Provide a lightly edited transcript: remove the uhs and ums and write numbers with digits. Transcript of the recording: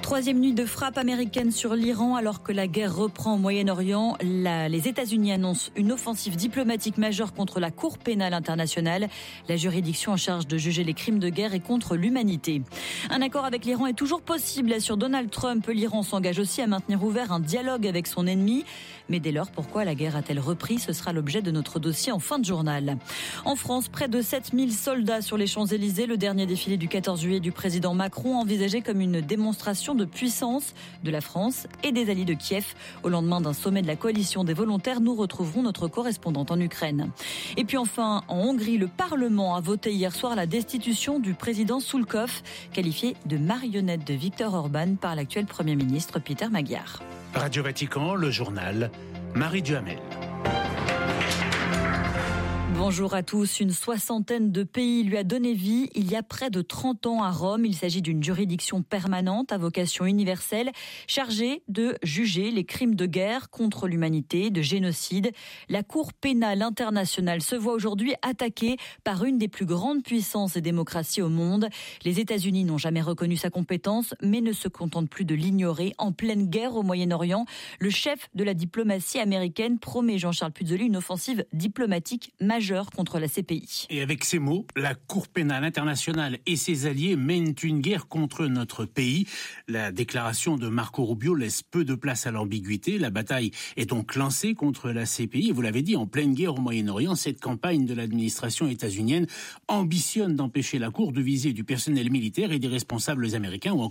Troisième nuit de frappe américaine sur l'Iran alors que la guerre reprend au Moyen-Orient. Les États-Unis annoncent une offensive diplomatique majeure contre la Cour pénale internationale, la juridiction en charge de juger les crimes de guerre et contre l'humanité. Un accord avec l'Iran est toujours possible, assure Donald Trump. L'Iran s'engage aussi à maintenir ouvert un dialogue avec son ennemi. Mais dès lors, pourquoi la guerre a-t-elle repris ? Ce sera l'objet de notre dossier en fin de journal. En France, près de 7000 soldats sur les Champs-Élysées. Le dernier défilé du 14 juillet du président Macron, envisagé comme une démonstration de puissance de la France et des alliés de Kiev. Au lendemain d'un sommet de la coalition des volontaires, nous retrouverons notre correspondante en Ukraine. Et puis enfin, en Hongrie, le Parlement a voté hier soir la destitution du président Soulkov, qualifié de marionnette de Viktor Orban par l'actuel Premier ministre Péter Magyar. Radio Vatican, le journal, Marie Duhamel. Bonjour à tous. Une soixantaine de pays lui a donné vie il y a près de 30 ans à Rome. Il s'agit d'une juridiction permanente à vocation universelle chargée de juger les crimes de guerre contre l'humanité, de génocide. La Cour pénale internationale se voit aujourd'hui attaquée par une des plus grandes puissances et démocraties au monde. Les États-Unis n'ont jamais reconnu sa compétence, mais ne se contentent plus de l'ignorer. En pleine guerre au Moyen-Orient, le chef de la diplomatie américaine promet, Jean-Charles Puzoli, une offensive diplomatique majeure contre la CPI. Et avec ces mots, la Cour pénale internationale et ses alliés mènent une guerre contre notre pays. La déclaration de Marco Rubio laisse peu de place à l'ambiguïté. La bataille est donc lancée contre la CPI. Et vous l'avez dit, en pleine guerre au Moyen-Orient, cette campagne de l'administration états-unienne ambitionne d'empêcher la Cour de viser du personnel militaire et des responsables américains ou encore